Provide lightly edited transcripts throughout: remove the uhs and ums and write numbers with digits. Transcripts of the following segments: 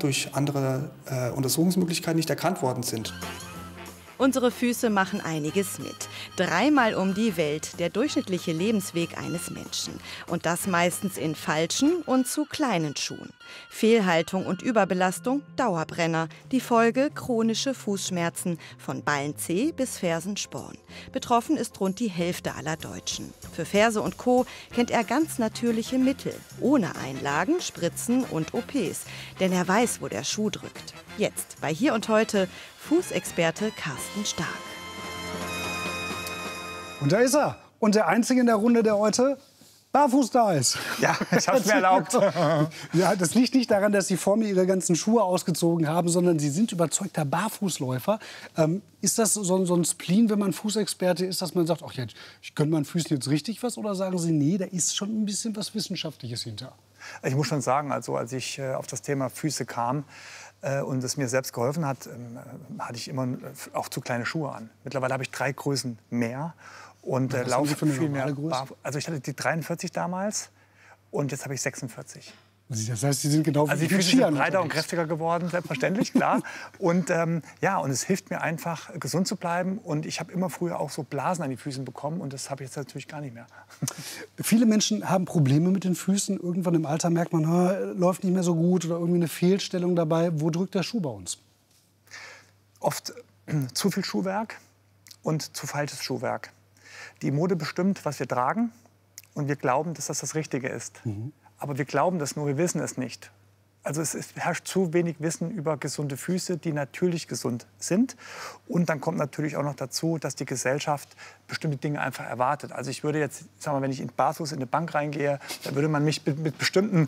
durch andere Untersuchungsmöglichkeiten nicht erkannt worden sind. Unsere Füße machen einiges mit. 3-mal um die Welt, der durchschnittliche Lebensweg eines Menschen. Und das meistens in falschen und zu kleinen Schuhen. Fehlhaltung und Überbelastung, Dauerbrenner. Die Folge chronische Fußschmerzen von Ballenzeh bis Fersensporn. Betroffen ist rund die Hälfte aller Deutschen. Für Ferse und Co. kennt er ganz natürliche Mittel. Ohne Einlagen, Spritzen und OPs. Denn er weiß, wo der Schuh drückt. Jetzt bei Hier und Heute Fußexperte Carsten Stark. Und da ist er. Und der Einzige in der Runde, der heute barfuß da ist. Ja, ich habe es mir erlaubt. Ja, das liegt nicht daran, dass Sie vor mir Ihre ganzen Schuhe ausgezogen haben, sondern Sie sind überzeugter Barfußläufer. Ist das so ein Spleen, wenn man Fußexperte ist, dass man sagt, ach, jetzt, ich gönne meinen Füßen jetzt richtig was? Oder sagen Sie, nee, da ist schon ein bisschen was Wissenschaftliches hinter? Ich muss schon sagen, also als ich auf das Thema Füße kam und es mir selbst geholfen hat, hatte ich immer auch zu kleine Schuhe an. Mittlerweile habe ich 3 Größen mehr und laufe viel mehr. Also ich hatte die 43 damals und jetzt habe ich 46. Das heißt, Sie sind genau wie die Füße sind breiter und kräftiger geworden, selbstverständlich, klar. Und ja, und es hilft mir einfach, gesund zu bleiben. Und ich habe immer früher auch so Blasen an die Füßen bekommen und das habe ich jetzt natürlich gar nicht mehr. Viele Menschen haben Probleme mit den Füßen. Irgendwann im Alter merkt man, läuft nicht mehr so gut oder irgendwie eine Fehlstellung dabei. Wo drückt der Schuh bei uns? Oft zu viel Schuhwerk und zu falsches Schuhwerk. Die Mode bestimmt, was wir tragen und wir glauben, dass das Richtige ist. Aber wir glauben das nur, wir wissen es nicht. Also es herrscht zu wenig Wissen über gesunde Füße, die natürlich gesund sind. Und dann kommt natürlich auch noch dazu, dass die Gesellschaft bestimmte Dinge einfach erwartet. Also ich würde jetzt, sagen wir, wenn ich in barfuß in eine Bank reingehe, dann würde man mich mit bestimmten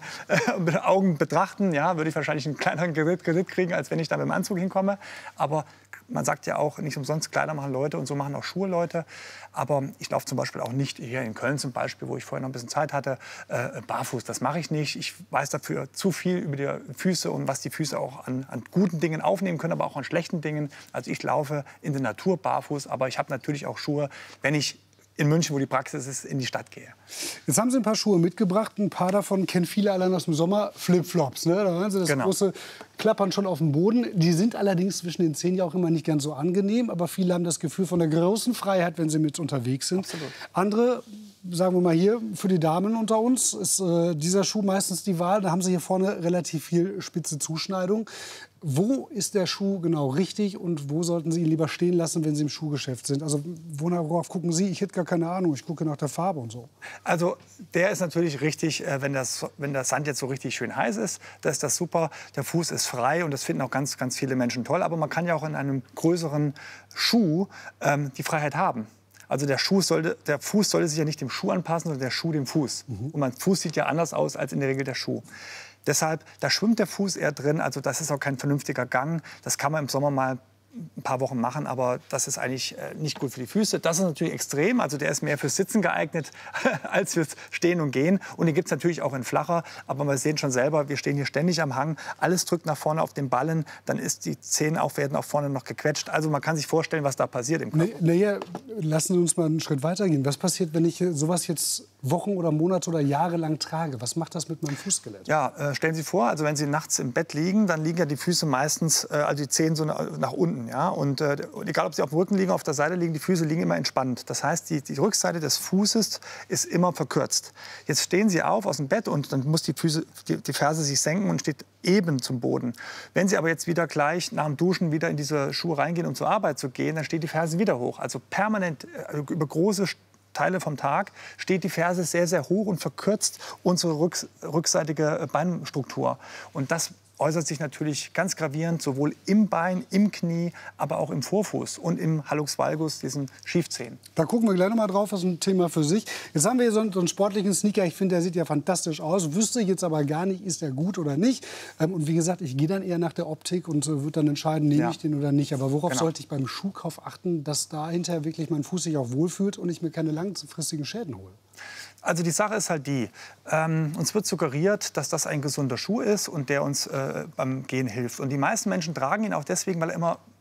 Augen betrachten. Ja, würde ich wahrscheinlich einen kleineren Kredit kriegen, als wenn ich da mit dem Anzug hinkomme. Aber man sagt ja auch, nicht umsonst Kleider machen Leute und so machen auch Schuhe Leute. Aber ich laufe zum Beispiel auch nicht hier in Köln zum Beispiel, wo ich vorher noch ein bisschen Zeit hatte, barfuß. Das mache ich nicht. Ich weiß dafür zu viel über die Füße und was die Füße auch an guten Dingen aufnehmen können, aber auch an schlechten Dingen. Also ich laufe in der Natur barfuß, aber ich habe natürlich auch Schuhe, wenn ich in München, wo die Praxis ist, in die Stadt gehe. Jetzt haben Sie ein paar Schuhe mitgebracht. Ein paar davon kennen viele allein aus dem Sommer. Flipflops, ne? Da hören Sie das große Klappern schon auf dem Boden. Die sind allerdings zwischen den Zehen ja auch immer nicht ganz so angenehm. Aber viele haben das Gefühl von der großen Freiheit, wenn sie mit unterwegs sind. Absolut. Andere, sagen wir mal hier, für die Damen unter uns, ist dieser Schuh meistens die Wahl. Da haben Sie hier vorne relativ viel spitze Zuschneidung. Wo ist der Schuh genau richtig und wo sollten Sie ihn lieber stehen lassen, wenn Sie im Schuhgeschäft sind? Also worauf gucken Sie? Ich hätte gar keine Ahnung. Ich gucke nach der Farbe und so. Also der ist natürlich richtig, wenn der Sand jetzt so richtig schön heiß ist, dann ist das super. Der Fuß ist frei und das finden auch ganz, ganz viele Menschen toll. Aber man kann ja auch in einem größeren Schuh die Freiheit haben. Also der Fuß sollte sich ja nicht dem Schuh anpassen, sondern der Schuh dem Fuß. Und mein Fuß sieht ja anders aus als in der Regel der Schuh. Deshalb, da schwimmt der Fuß eher drin, also das ist auch kein vernünftiger Gang. Das kann man im Sommer mal ein paar Wochen machen, aber das ist eigentlich nicht gut für die Füße. Das ist natürlich extrem, also der ist mehr fürs Sitzen geeignet als fürs Stehen und Gehen. Und den gibt es natürlich auch in flacher, aber wir sehen schon selber, wir stehen hier ständig am Hang, alles drückt nach vorne auf den Ballen, dann ist die Zehen werden auch vorne noch gequetscht. Also man kann sich vorstellen, was da passiert im Körper. Naja, lassen Sie uns mal einen Schritt weitergehen. Was passiert, wenn ich sowas jetzt Wochen oder Monate oder Jahre lang trage? Was macht das mit meinem Fußskelett? Ja, stellen Sie vor, also wenn Sie nachts im Bett liegen, dann liegen ja die Füße meistens, also die Zehen so nach unten. Ja? Und egal, ob sie auf dem Rücken liegen, auf der Seite liegen, die Füße liegen immer entspannt. Das heißt, die Rückseite des Fußes ist immer verkürzt. Jetzt stehen Sie auf aus dem Bett und dann muss die Ferse sich senken und steht eben zum Boden. Wenn Sie aber jetzt wieder gleich nach dem Duschen wieder in diese Schuhe reingehen, um zur Arbeit zu gehen, dann steht die Ferse wieder hoch. Also permanent über große Teile vom Tag steht die Ferse sehr, sehr hoch und verkürzt unsere rückseitige Beinstruktur. Und das äußert sich natürlich ganz gravierend sowohl im Bein, im Knie, aber auch im Vorfuß und im Hallux valgus, diesen Schiefzehen. Da gucken wir gleich noch mal drauf, das ist ein Thema für sich. Jetzt haben wir hier so einen sportlichen Sneaker, ich finde, der sieht ja fantastisch aus, wüsste ich jetzt aber gar nicht, ist der gut oder nicht. Und wie gesagt, ich gehe dann eher nach der Optik und würde dann entscheiden, nehme ich den oder nicht. Aber worauf sollte ich beim Schuhkauf achten, dass da hinterher wirklich mein Fuß sich auch wohlfühlt und ich mir keine langfristigen Schäden hole? Also die Sache ist halt die, uns wird suggeriert, dass das ein gesunder Schuh ist und der uns beim Gehen hilft. Und die meisten Menschen tragen ihn auch deswegen, weil er immer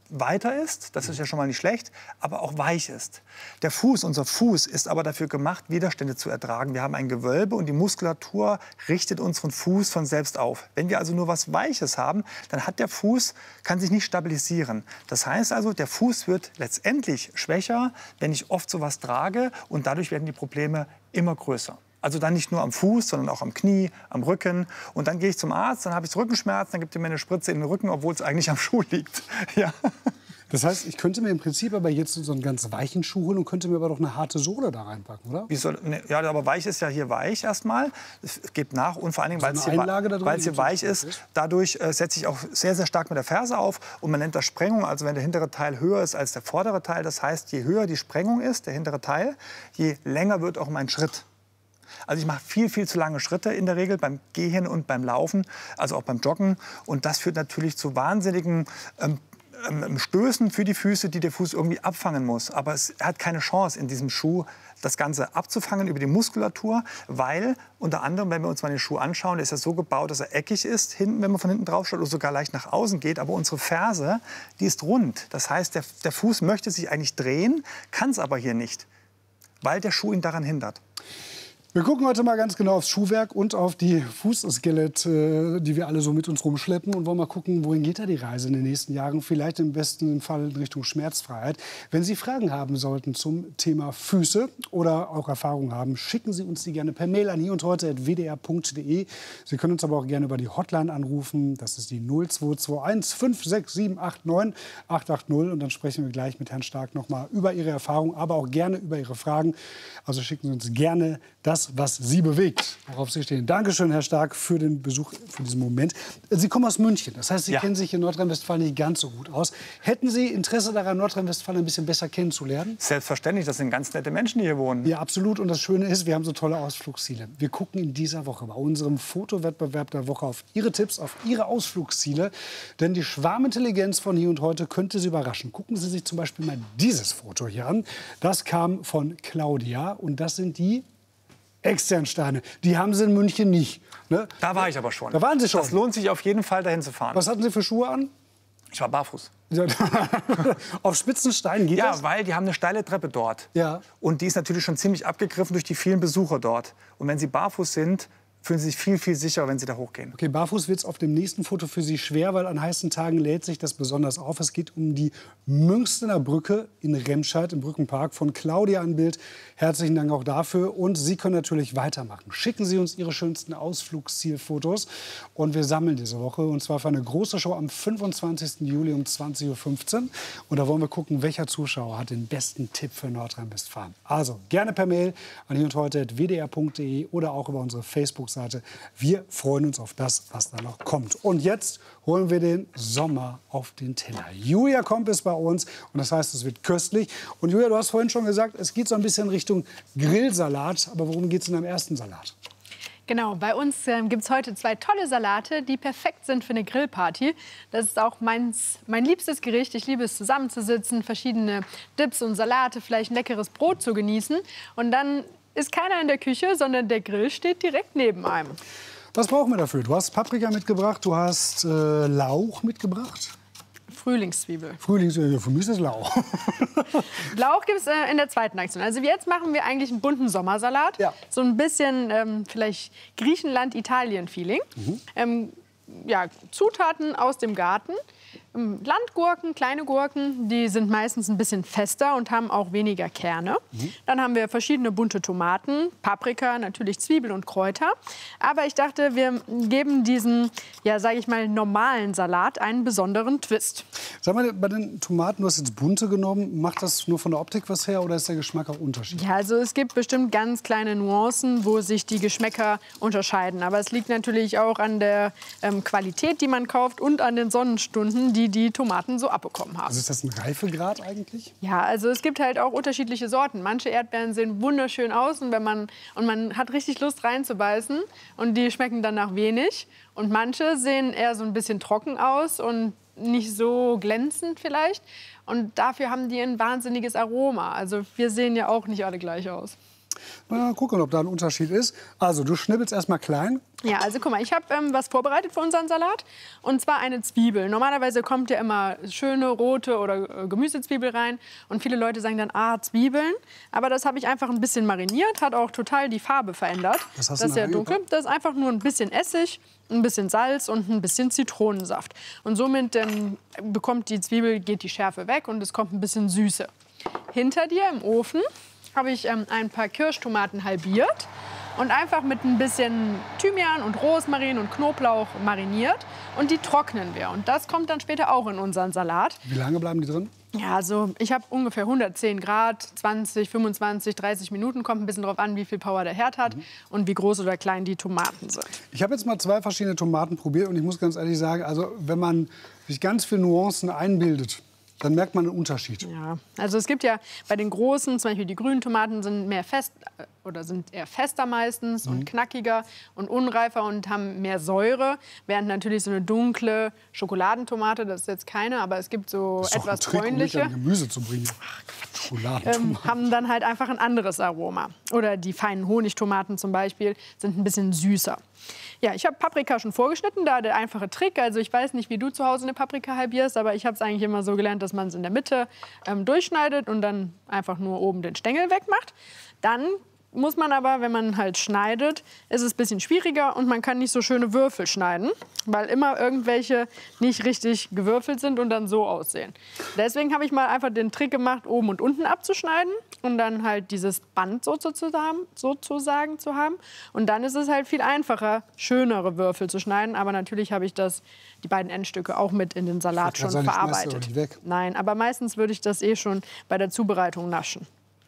weiter ist, das ist ja schon mal nicht schlecht, aber auch weich ist. Der Fuß, unser Fuß, ist aber dafür gemacht, Widerstände zu ertragen. Wir haben ein Gewölbe und die Muskulatur richtet unseren Fuß von selbst auf. Wenn wir also nur was Weiches haben, dann hat der Fuß, kann sich nicht stabilisieren. Das heißt also, der Fuß wird letztendlich schwächer, wenn ich oft sowas trage, und dadurch werden die Probleme immer größer. Also dann nicht nur am Fuß, sondern auch am Knie, am Rücken. Und dann gehe ich zum Arzt, dann habe ich Rückenschmerzen, dann gibt er mir eine Spritze in den Rücken, obwohl es eigentlich am Schuh liegt. Ja. Das heißt, ich könnte mir im Prinzip aber jetzt so einen ganz weichen Schuh holen und könnte mir aber doch eine harte Sohle da reinpacken, oder? Ja, aber weich ist ja hier weich erstmal. Es gibt nach, und vor allen Dingen, weil es hier weich ist, dadurch setze ich auch sehr, sehr stark mit der Ferse auf. Und man nennt das Sprengung, also wenn der hintere Teil höher ist als der vordere Teil. Das heißt, je höher die Sprengung ist, der hintere Teil, je länger wird auch mein Schritt. Also ich mache viel, viel zu lange Schritte in der Regel beim Gehen und beim Laufen, also auch beim Joggen. Und das führt natürlich zu wahnsinnigen Stößen für die Füße, die der Fuß irgendwie abfangen muss. Aber er hat keine Chance in diesem Schuh, das Ganze abzufangen über die Muskulatur, weil unter anderem, wenn wir uns mal den Schuh anschauen, ist er so gebaut, dass er eckig ist, hinten, wenn man von hinten drauf schaut, oder sogar leicht nach außen geht. Aber unsere Ferse, die ist rund. Das heißt, der Fuß möchte sich eigentlich drehen, kann es aber hier nicht, weil der Schuh ihn daran hindert. Wir gucken heute mal ganz genau aufs Schuhwerk und auf die Fußskelette, die wir alle so mit uns rumschleppen, und wollen mal gucken, wohin geht da die Reise in den nächsten Jahren, vielleicht im besten Fall in Richtung Schmerzfreiheit. Wenn Sie Fragen haben sollten zum Thema Füße oder auch Erfahrungen haben, schicken Sie uns die gerne per Mail an hierundheute@wdr.de. Sie können uns aber auch gerne über die Hotline anrufen, das ist die 0221 56789 880, und dann sprechen wir gleich mit Herrn Stark noch mal über Ihre Erfahrungen, aber auch gerne über Ihre Fragen. Also schicken Sie uns gerne das, was Sie bewegt, worauf Sie stehen. Dankeschön, Herr Stark, für den Besuch, für diesen Moment. Sie kommen aus München, das heißt, Sie kennen sich in Nordrhein-Westfalen nicht ganz so gut aus. Hätten Sie Interesse daran, Nordrhein-Westfalen ein bisschen besser kennenzulernen? Selbstverständlich, das sind ganz nette Menschen, die hier wohnen. Ja, absolut. Und das Schöne ist, wir haben so tolle Ausflugsziele. Wir gucken in dieser Woche bei unserem Fotowettbewerb der Woche auf Ihre Tipps, auf Ihre Ausflugsziele. Denn die Schwarmintelligenz von Hier und Heute könnte Sie überraschen. Gucken Sie sich zum Beispiel mal dieses Foto hier an. Das kam von Claudia, und das sind die Externsteine. Die haben Sie in München nicht. Ne? Da war ich aber schon. Da waren Sie schon. Das lohnt sich auf jeden Fall, dahin zu fahren. Was hatten Sie für Schuhe an? Ich war barfuß. Auf spitzen Steinen geht das? Ja, weil die haben eine steile Treppe dort. Ja. Und die ist natürlich schon ziemlich abgegriffen durch die vielen Besucher dort. Und wenn Sie barfuß sind, fühlen Sie sich viel, viel sicherer, wenn Sie da hochgehen. Okay, barfuß wird es auf dem nächsten Foto für Sie schwer, weil an heißen Tagen lädt sich das besonders auf. Es geht um die Münchner Brücke in Remscheid im Brückenpark. Von Claudia ein Bild. Herzlichen Dank auch dafür. Und Sie können natürlich weitermachen. Schicken Sie uns Ihre schönsten Ausflugszielfotos. Und wir sammeln diese Woche. Und zwar für eine große Show am 25. Juli um 20:15 Uhr. Und da wollen wir gucken, welcher Zuschauer hat den besten Tipp für Nordrhein-Westfalen. Also gerne per Mail an hierundheute@wdr.de oder auch über unsere Facebook-Seite. Wir freuen uns auf das, was da noch kommt. Und jetzt holen wir den Sommer auf den Teller. Julia Komp ist bei uns, und das heißt, es wird köstlich. Und Julia, du hast vorhin schon gesagt, es geht so ein bisschen Richtung Grillsalat. Aber worum geht es in deinem ersten Salat? Genau, bei uns gibt es heute 2 tolle Salate, die perfekt sind für eine Grillparty. Das ist auch mein liebstes Gericht. Ich liebe es, zusammenzusitzen, verschiedene Dips und Salate, vielleicht ein leckeres Brot zu genießen. Und dann ist keiner in der Küche, sondern der Grill steht direkt neben einem. Was brauchen wir dafür? Du hast Paprika mitgebracht, du hast Lauch mitgebracht. Frühlingszwiebel. Frühlingszwiebel, für mich ist das Lauch. Lauch gibt es in der zweiten Aktion. Also jetzt machen wir eigentlich einen bunten Sommersalat. Ja. So ein bisschen vielleicht Griechenland-Italien-Feeling. Ja, Zutaten aus dem Garten. Landgurken, kleine Gurken, die sind meistens ein bisschen fester und haben auch weniger Kerne. Dann haben wir verschiedene bunte Tomaten, Paprika, natürlich Zwiebeln und Kräuter. Aber ich dachte, wir geben diesem, ja, sage ich mal, normalen Salat einen besonderen Twist. Sag mal, bei den Tomaten, du hast jetzt bunte genommen, macht das nur von der Optik was her oder ist der Geschmack auch unterschiedlich? Ja, also es gibt bestimmt ganz kleine Nuancen, wo sich die Geschmäcker unterscheiden. Aber es liegt natürlich auch an der Qualität, die man kauft, und an den Sonnenstunden, die die Tomaten so abbekommen haben. Also ist das ein Reifegrad eigentlich? Ja, also es gibt halt auch unterschiedliche Sorten. Manche Erdbeeren sehen wunderschön aus und man hat richtig Lust reinzubeißen und die schmecken dann nach wenig. Und manche sehen eher so ein bisschen trocken aus und nicht so glänzend vielleicht. Und dafür haben die ein wahnsinniges Aroma. Also wir sehen ja auch nicht alle gleich aus. Na, gucken, ob da ein Unterschied ist. Also, du schnippelst erstmal klein. Ja, also guck mal, ich habe was vorbereitet für unseren Salat. Und zwar eine Zwiebel. Normalerweise kommt ja immer schöne rote oder Gemüsezwiebel rein. Und viele Leute sagen dann, Zwiebeln. Aber das habe ich einfach ein bisschen mariniert, hat auch total die Farbe verändert. Was hast das du ist ja dunkel. Das ist einfach nur ein bisschen Essig, ein bisschen Salz und ein bisschen Zitronensaft. Und somit bekommt die Zwiebel, geht die Schärfe weg und es kommt ein bisschen Süße. Hinter dir im Ofen habe ich ein paar Kirschtomaten halbiert und einfach mit ein bisschen Thymian und Rosmarin und Knoblauch mariniert. Und die trocknen wir. Und das kommt dann später auch in unseren Salat. Wie lange bleiben die drin? Ja, also ich habe ungefähr 110 Grad, 20, 25, 30 Minuten. Kommt ein bisschen drauf an, wie viel Power der Herd hat und wie groß oder klein die Tomaten sind. Ich habe jetzt mal 2 verschiedene Tomaten probiert und ich muss ganz ehrlich sagen, also wenn man sich ganz viele Nuancen einbildet, dann merkt man einen Unterschied. Ja, also es gibt ja bei den großen, zum Beispiel die grünen Tomaten sind mehr fest oder sind eher fester meistens und knackiger und unreifer und haben mehr Säure, während natürlich so eine dunkle Schokoladentomate, das ist jetzt keine, aber es gibt so Das ist doch etwas ein Trick, bräunliche. Um mich an Gemüse zu bringen. Schokoladentomaten. Haben dann halt einfach ein anderes Aroma. Oder die feinen Honigtomaten zum Beispiel sind ein bisschen süßer. Ja, ich habe Paprika schon vorgeschnitten, da der einfache Trick. Also ich weiß nicht, wie du zu Hause eine Paprika halbierst, aber ich habe es eigentlich immer so gelernt, dass man es in der Mitte durchschneidet und dann einfach nur oben den Stängel wegmacht. Dann muss man aber, wenn man halt schneidet, ist es ein bisschen schwieriger und man kann nicht so schöne Würfel schneiden, weil immer irgendwelche nicht richtig gewürfelt sind und dann so aussehen. Deswegen habe ich mal einfach den Trick gemacht, oben und unten abzuschneiden und dann halt dieses Band sozusagen zu haben. Und dann ist es halt viel einfacher, schönere Würfel zu schneiden. Aber natürlich habe ich die beiden Endstücke auch mit in den Salat schon verarbeitet. Nein, aber meistens würde ich das schon bei der Zubereitung naschen.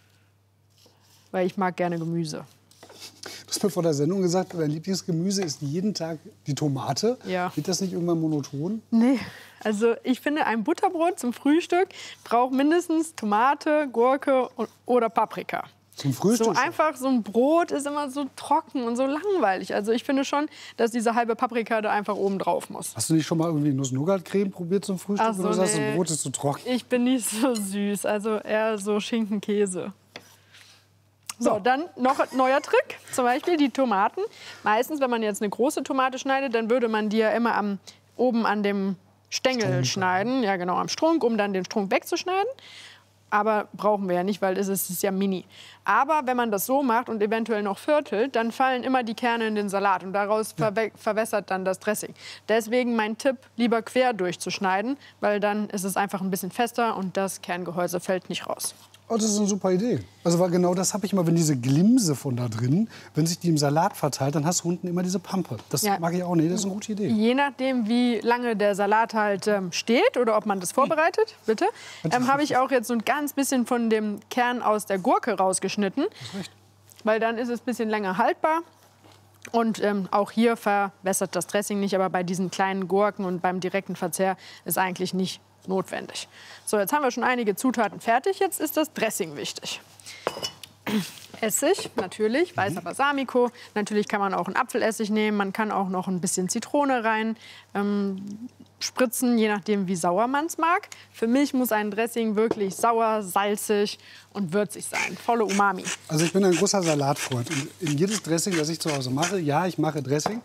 Weil ich mag gerne Gemüse. Du hast mir vor der Sendung gesagt, dein Lieblingsgemüse ist jeden Tag die Tomate. Ja. Wird das nicht irgendwann monoton? Nee, also ich finde, ein Butterbrot zum Frühstück braucht mindestens Tomate, Gurke oder Paprika. Zum Frühstück? So einfach, so ein Brot ist immer so trocken und so langweilig. Also ich finde schon, dass diese halbe Paprika da einfach oben drauf muss. Hast du nicht schon mal irgendwie Nuss-Nougat-Creme probiert zum Frühstück? Ach so, oder du sagst, nee. das Brot ist zu trocken? Ich bin nicht so süß, also eher so Schinken-Käse. So, dann noch ein neuer Trick, zum Beispiel die Tomaten. Meistens, wenn man jetzt eine große Tomate schneidet, dann würde man die ja immer oben an dem Stängel schneiden. Ja, genau, am Strunk, um dann den Strunk wegzuschneiden. Aber brauchen wir ja nicht, weil es ist ja mini. Aber wenn man das so macht und eventuell noch viertelt, dann fallen immer die Kerne in den Salat und daraus verwässert dann das Dressing. Deswegen mein Tipp, lieber quer durchzuschneiden, weil dann ist es einfach ein bisschen fester und das Kerngehäuse fällt nicht raus. Oh, das ist eine super Idee. Also weil genau das habe ich immer, wenn diese Glimse von da drin, wenn sich die im Salat verteilt, dann hast du unten immer diese Pampe. Das mag ich auch nicht, das ist eine gute Idee. Je nachdem, wie lange der Salat halt steht oder ob man das vorbereitet, bitte, habe ich auch jetzt so ein ganz bisschen von dem Kern aus der Gurke rausgeschnitten. Weil dann ist es ein bisschen länger haltbar. Und auch hier verwässert das Dressing nicht, aber bei diesen kleinen Gurken und beim direkten Verzehr ist eigentlich nicht notwendig. So, jetzt haben wir schon einige Zutaten fertig. Jetzt ist das Dressing wichtig. Essig, natürlich, weißer Balsamico. Natürlich kann man auch einen Apfelessig nehmen. Man kann auch noch ein bisschen Zitrone rein spritzen, je nachdem, wie sauer man es mag. Für mich muss ein Dressing wirklich sauer, salzig und würzig sein. Volle Umami. Also ich bin ein großer Salatfreund. Und in jedes Dressing, das ich zu Hause mache, ja, ich mache Dressing,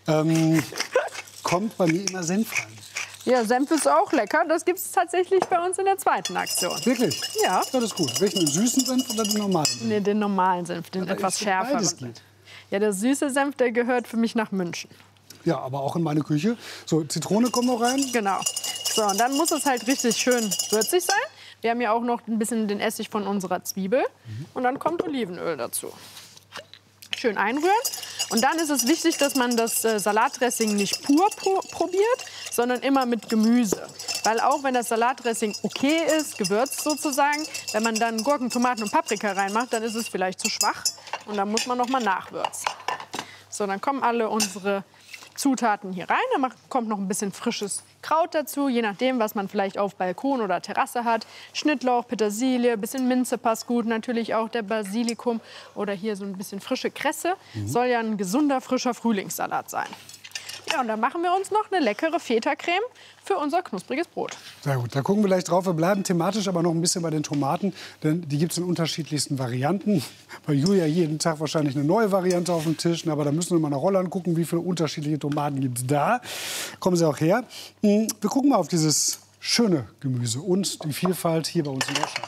kommt bei mir immer Senf rein. Ja, Senf ist auch lecker. Das gibt es tatsächlich bei uns in der zweiten Aktion. Wirklich? Ja. Ja, das ist gut. Welchen, den süßen Senf oder den normalen Senf? Nee, den normalen Senf, den etwas schärferen. Beides geht. Ja, der süße Senf, der gehört für mich nach München. Ja, aber auch in meine Küche. So, Zitrone kommt noch rein. Genau. So, und dann muss es halt richtig schön würzig sein. Wir haben ja auch noch ein bisschen den Essig von unserer Zwiebel. Und dann kommt Olivenöl dazu. Schön einrühren. Und dann ist es wichtig, dass man das Salatdressing nicht pur probiert, sondern immer mit Gemüse. Weil auch wenn das Salatdressing okay ist, gewürzt sozusagen, wenn man dann Gurken, Tomaten und Paprika reinmacht, dann ist es vielleicht zu schwach. Und dann muss man noch mal nachwürzen. So, dann kommen alle unsere Zutaten hier rein. Dann kommt noch ein bisschen frisches Kraut dazu, je nachdem, was man vielleicht auf Balkon oder Terrasse hat. Schnittlauch, Petersilie, ein bisschen Minze passt gut. Natürlich auch der Basilikum oder hier so ein bisschen frische Kresse. Soll ja ein gesunder, frischer Frühlingssalat sein. Ja, und dann machen wir uns noch eine leckere Feta-Creme für unser knuspriges Brot. Sehr gut, da gucken wir gleich drauf. Wir bleiben thematisch aber noch ein bisschen bei den Tomaten, denn die gibt es in unterschiedlichsten Varianten. Bei Julia jeden Tag wahrscheinlich eine neue Variante auf dem Tisch, aber da müssen wir mal nach Holland gucken, wie viele unterschiedliche Tomaten gibt es da. Kommen Sie auch her. Wir gucken mal auf dieses schöne Gemüse und die Vielfalt hier bei uns in Deutschland.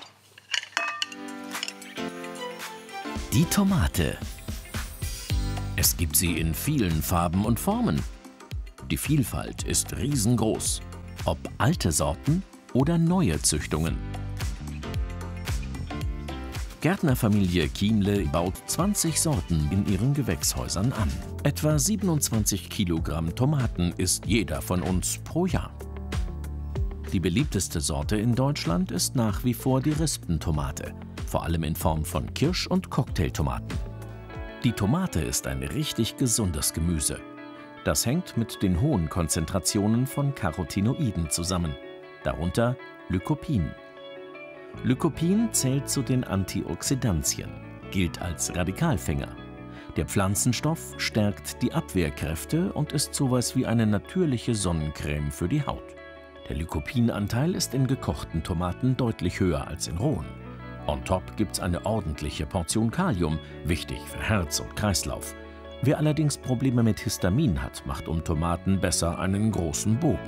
Die Tomate. Es gibt sie in vielen Farben und Formen. Die Vielfalt ist riesengroß, ob alte Sorten oder neue Züchtungen. Gärtnerfamilie Kienle baut 20 Sorten in ihren Gewächshäusern an. Etwa 27 Kilogramm Tomaten isst jeder von uns pro Jahr. Die beliebteste Sorte in Deutschland ist nach wie vor die Rispentomate, vor allem in Form von Kirsch- und Cocktailtomaten. Die Tomate ist ein richtig gesundes Gemüse. Das hängt mit den hohen Konzentrationen von Carotinoiden zusammen, darunter Lycopin. Lycopin zählt zu den Antioxidantien, gilt als Radikalfänger. Der Pflanzenstoff stärkt die Abwehrkräfte und ist sowas wie eine natürliche Sonnencreme für die Haut. Der Lycopinanteil ist in gekochten Tomaten deutlich höher als in rohen. On top gibt's eine ordentliche Portion Kalium, wichtig für Herz und Kreislauf. Wer allerdings Probleme mit Histamin hat, macht um Tomaten besser einen großen Bogen.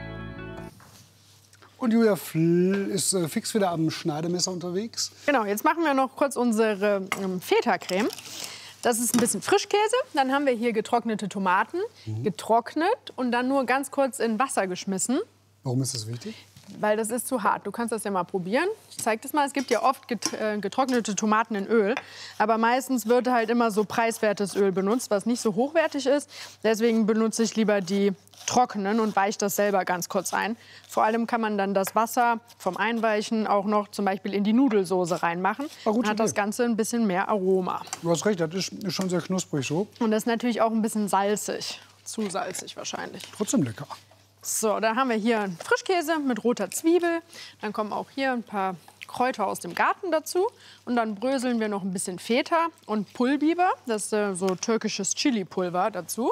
Und Julia ist fix wieder am Schneidemesser unterwegs. Genau, jetzt machen wir noch kurz unsere Feta-Creme. Das ist ein bisschen Frischkäse. Dann haben wir hier getrocknete Tomaten, getrocknet und dann nur ganz kurz in Wasser geschmissen. Warum ist das wichtig? Weil das ist zu hart. Du kannst das ja mal probieren. Ich zeige das mal. Es gibt ja oft getrocknete Tomaten in Öl. Aber meistens wird halt immer so preiswertes Öl benutzt, was nicht so hochwertig ist. Deswegen benutze ich lieber die trockenen und weiche das selber ganz kurz ein. Vor allem kann man dann das Wasser vom Einweichen auch noch zum Beispiel in die Nudelsoße reinmachen. Dann hat das Ganze ein bisschen mehr Aroma. Du hast recht, das ist schon sehr knusprig so. Und das ist natürlich auch ein bisschen salzig. Zu salzig wahrscheinlich. Trotzdem lecker. So, dann haben wir hier einen Frischkäse mit roter Zwiebel. Dann kommen auch hier ein paar Kräuter aus dem Garten dazu. Und dann bröseln wir noch ein bisschen Feta und Pulbiber. Das ist so türkisches Chili-Pulver dazu.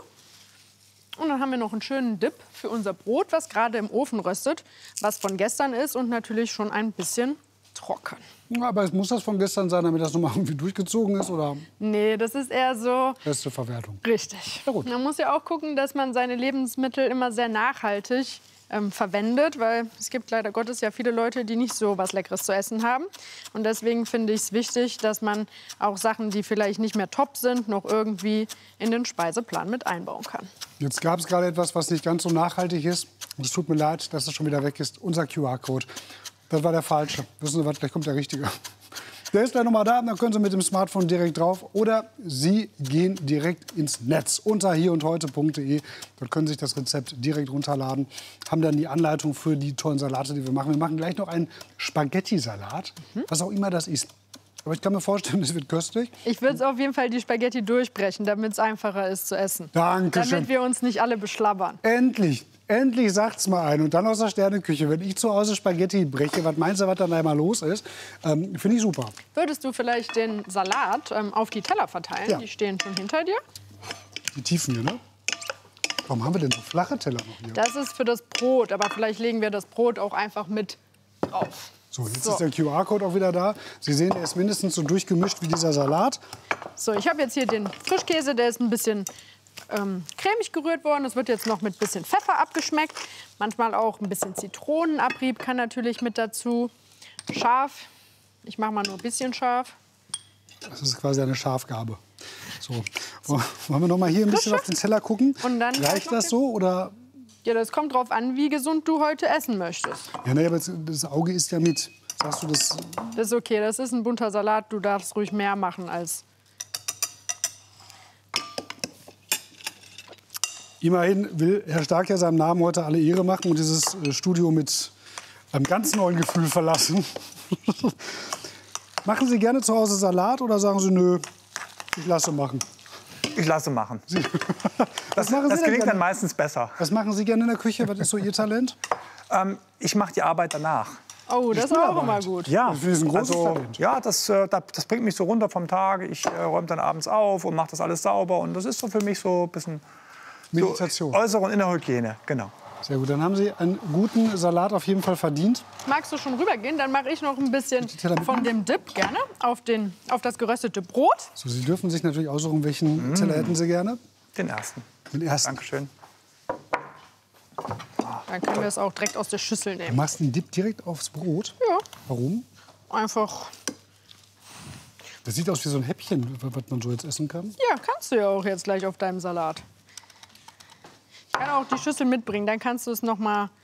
Und dann haben wir noch einen schönen Dip für unser Brot, was gerade im Ofen röstet, was von gestern ist und natürlich schon ein bisschen trocken. Ja, aber muss das von gestern sein, damit das noch mal irgendwie durchgezogen ist? Oder? Nee, das ist eher so... Beste Verwertung. Richtig. Ja, gut. Man muss ja auch gucken, dass man seine Lebensmittel immer sehr nachhaltig verwendet, weil es gibt leider Gottes ja viele Leute, die nicht so was Leckeres zu essen haben. Und deswegen finde ich es wichtig, dass man auch Sachen, die vielleicht nicht mehr top sind, noch irgendwie in den Speiseplan mit einbauen kann. Jetzt gab es gerade etwas, was nicht ganz so nachhaltig ist. Es tut mir leid, dass es schon wieder weg ist. Unser QR-Code. Das war der falsche. Wissen Sie was, gleich kommt der richtige. Der ist gleich noch mal da, dann können Sie mit dem Smartphone direkt drauf. Oder Sie gehen direkt ins Netz unter hierundheute.de. Dort können Sie sich das Rezept direkt runterladen. Haben dann die Anleitung für die tollen Salate, die wir machen. Wir machen gleich noch einen Spaghetti-Salat, was auch immer das ist. Aber ich kann mir vorstellen, es wird köstlich. Ich würde auf jeden Fall die Spaghetti durchbrechen, damit es einfacher ist zu essen. Dankeschön. Damit wir uns nicht alle beschlabbern. Endlich. Endlich sagt's mal ein. Und dann aus der Sterneküche. Wenn ich zu Hause Spaghetti breche, was meinst du, was dann einmal los ist? Finde ich super. Würdest du vielleicht den Salat auf die Teller verteilen? Ja. Die stehen schon hinter dir. Die Tiefen hier, ne? Warum haben wir denn so flache Teller noch hier? Das ist für das Brot, aber vielleicht legen wir das Brot auch einfach mit drauf. So, jetzt ist der QR-Code auch wieder da. Sie sehen, der ist mindestens so durchgemischt wie dieser Salat. So, ich habe jetzt hier den Frischkäse, der ist ein bisschen cremig gerührt worden. Das wird jetzt noch mit ein bisschen Pfeffer abgeschmeckt. Manchmal auch ein bisschen Zitronenabrieb kann natürlich mit dazu. Scharf. Ich mache mal nur ein bisschen scharf. Das ist quasi eine Schafgabe. So. Wollen wir noch mal hier ein bisschen auf den Teller gucken? Und dann reicht das so oder? Ja, das kommt drauf an, wie gesund du heute essen möchtest. Ja, nee, aber das Auge isst ja mit. Sagst du das? Das ist okay. Das ist ein bunter Salat. Du darfst ruhig mehr machen als. Immerhin will Herr Stark ja seinem Namen heute alle Ehre machen und dieses Studio mit einem ganz neuen Gefühl verlassen. Machen Sie gerne zu Hause Salat oder sagen Sie, nö, ich lasse machen? Ich lasse machen. Das machen Sie denn gelingt gerne? dann meistens besser. Was machen Sie gerne in der Küche? Was ist so Ihr Talent? Ich mache die Arbeit danach. Oh, das ist auch immer gut. Ja, Ich finde, das ist ein großes Talent. Ja, das bringt mich so runter vom Tag. Ich räume dann abends auf und mache das alles sauber. Und das ist so für mich so ein bisschen Meditation. So, äußere und innere Hygiene, genau. Sehr gut, dann haben Sie einen guten Salat auf jeden Fall verdient. Magst du schon rübergehen? Dann mache ich noch ein bisschen von dem Dip gerne auf das geröstete Brot. So, Sie dürfen sich natürlich aussuchen, welchen Teller hätten Sie gerne? Den ersten. Den ersten. Dankeschön. Dann können wir es auch direkt aus der Schüssel Du nehmen. machst den Dip direkt aufs Brot? Ja. Warum? Einfach. Das sieht aus wie so ein Häppchen, was man so jetzt essen kann. Ja, kannst du ja auch jetzt gleich auf deinem Salat. Ich kann auch die Schüssel mitbringen, dann kannst du es noch mal